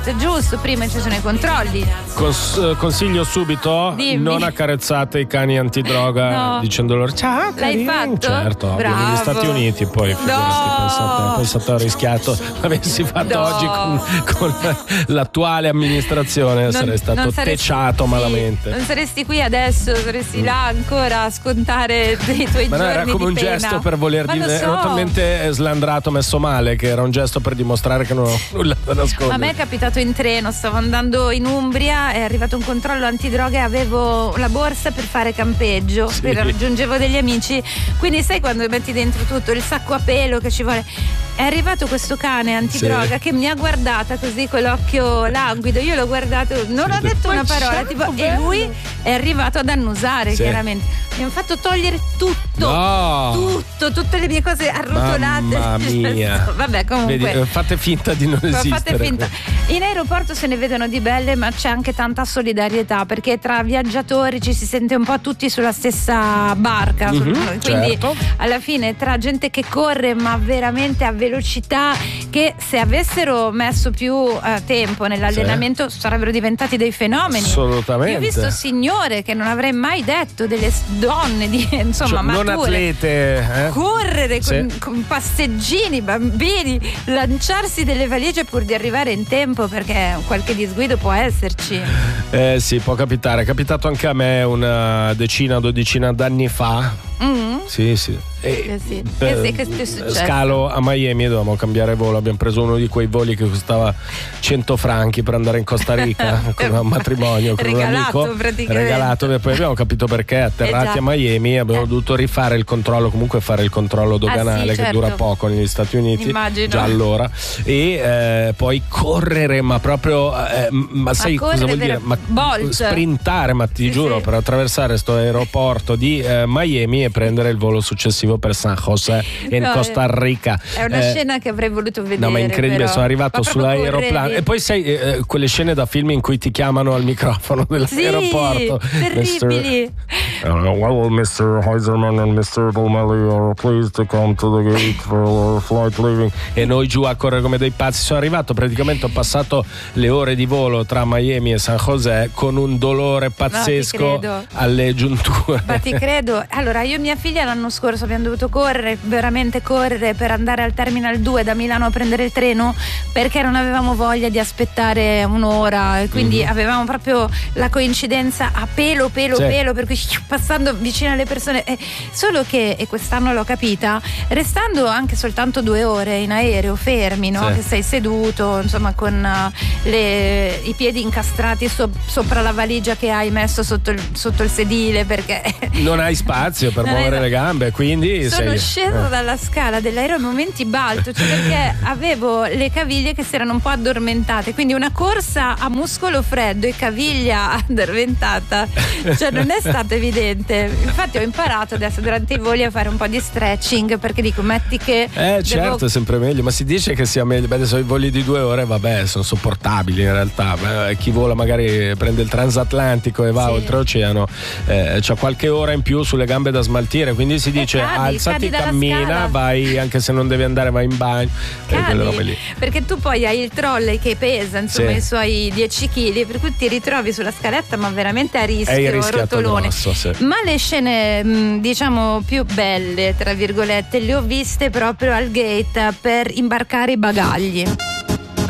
Giusto, prima ci sono i controlli. Consiglio subito: Dimmi. non accarezzate i cani antidroga dicendo loro ciao. L'hai fatto? Certo, Bravo. negli Stati Uniti poi pensate ho rischiato l'avessi fatto oggi con l'attuale amministrazione, sarei stato tecciato malamente. Non saresti qui adesso, saresti là ancora a scontare i tuoi ma giorni no, era come un di pena. gesto per voler dire, ero talmente slandrato, messo male, che era un gesto per dimostrare che non ho nulla da nascondere. Ma a me è capitato in treno, stavo andando in Umbria, è arrivato un controllo antidroga e avevo la borsa per fare campeggio, raggiungevo degli amici, quindi sai quando metti dentro tutto il sacco a pelo che ci vuole. È arrivato questo cane antidroga che mi ha guardata così con l'occhio languido, io l'ho guardato, non ho detto una parola, tipo, e lui è arrivato ad annusare chiaramente. Mi hanno fatto togliere tutto, tutte le mie cose arrotolate. Mamma mia. Vabbè, comunque. Vedi, fate finta di non esistere. Fate finta. In aeroporto se ne vedono di belle, ma c'è anche tanta solidarietà, perché tra viaggiatori ci si sente un po' tutti sulla stessa barca. Quindi alla fine tra gente che corre, ma veramente a velocità, che se avessero messo più tempo nell'allenamento sarebbero diventati dei fenomeni. Assolutamente. Io ho visto signore che non avrei mai detto, delle donne di insomma mature, non atlete, correre con passeggini, bambini, lanciarsi delle valigie pur di arrivare in tempo, perché qualche disguido può esserci. Sì, può capitare. È capitato anche a me una dodicina d'anni fa. Sì. Che ti è successo? Scalo a Miami, dovevamo cambiare volo, abbiamo preso uno di quei voli che costava 100 franchi per andare in Costa Rica con un matrimonio con un amico, regalato, e poi abbiamo capito perché atterrati a Miami abbiamo dovuto rifare il controllo, comunque fare il controllo doganale che dura poco negli Stati Uniti. Immagino. Già allora, e poi correre, ma proprio ma sai cosa vuol dire? Sprintare, ma ti giuro, per attraversare sto aeroporto di Miami e prendere il volo successivo per San José in Costa Rica. È una scena che avrei voluto vedere. No, ma incredibile, però. sono arrivato sull'aeroplano e poi sai quelle scene da film in cui ti chiamano al microfono dell'aeroporto. Terribili. Well, Mr. Heiserman and Mr. Bulmelli are pleased to come to the gate for our flight leaving. E noi giù a correre come dei pazzi. Sono arrivato, praticamente ho passato le ore di volo tra Miami e San José con un dolore pazzesco alle giunture. Ma ti credo. Allora, io e mia figlia l'anno scorso abbiamo dovuto correre, veramente correre, per andare al Terminal 2 da Milano a prendere il treno, perché non avevamo voglia di aspettare un'ora, e quindi avevamo proprio la coincidenza a pelo, per cui passando vicino alle persone, solo che, e quest'anno l'ho capita, restando anche soltanto 2 ore in aereo fermi, no? Che sei seduto, insomma, con i piedi incastrati sopra la valigia che hai messo sotto il sedile, perché non hai spazio per muovere le gambe, quindi sono sceso dalla scala dell'aereo a momenti balto, perché avevo le caviglie che si erano un po' addormentate, quindi una corsa a muscolo freddo e caviglia addormentata, non è stato evidente. Infatti ho imparato adesso durante i voli a fare un po' di stretching, perché dico, metti che certo, è sempre meglio, ma si dice che sia meglio. Adesso i voli di 2 ore sono sopportabili in realtà. Chi vola magari prende il transatlantico e va oltreoceano, c'ha qualche ora in più sulle gambe da smaltire, quindi si dice alzati, cammina, scala. Vai, anche se non devi andare, vai in bagno, quelle robe lì. Perché tu poi hai il trolley che pesa insomma i suoi 10 kg, per cui ti ritrovi sulla scaletta, ma veramente a rischio, rotolone. Grosso, Ma le scene diciamo più belle, tra virgolette, le ho viste proprio al gate per imbarcare i bagagli.